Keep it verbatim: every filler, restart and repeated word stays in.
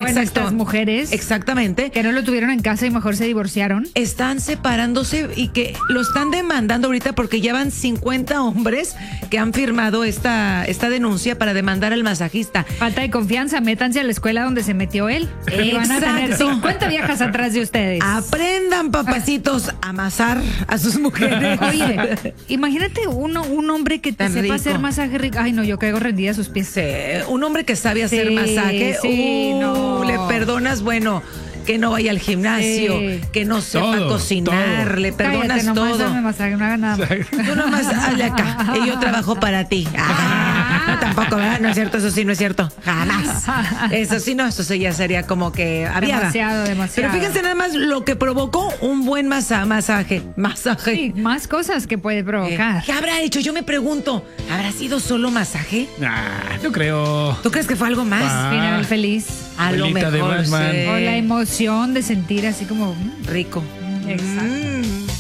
Bueno, estas mujeres. Exactamente. Que no lo tuvieron en casa y mejor se divorciaron. Están separándose y que lo están demandando ahorita porque ya van cincuenta hombres que han firmado esta, esta denuncia para demandar al masajista. Falta de confianza, métanse a la escuela donde se metió él. Y van a tener cincuenta viejas atrás de ustedes. Aprendan, papacitos, a amasar a sus mujeres. Oye, imagínate uno, un hombre que te Tan sepa rico. hacer masaje rico. Ay, no, yo caigo rendida a sus pies. Sí, un hombre que sabe hacer Sí, masaje, sí, uh, no. le perdonas, bueno, que no vaya al gimnasio, Sí. que no sepa Todo, cocinar, todo. le perdonas Cállate, nomás todo. hazme masaje, no haga nada más. Tú nomás hazle acá y yo trabajo para ti. Ah, no, tampoco, ¿verdad? No es cierto, eso sí no es cierto. Jamás. Eso sí no, eso sí ya sería como que había. Demasiado, demasiado. Pero fíjense nada más lo que provocó un buen masa masaje. Masaje. Sí, más cosas que puede Eh, provocar. ¿Qué habrá hecho? Yo me pregunto, ¿habrá sido solo masaje? Ah, no creo. ¿Tú crees que fue algo más? Ah. Final feliz. A lo Abuelita de mejor Batman. sí. O la emoción de sentir así como... mm, Rico. Exacto. Mm.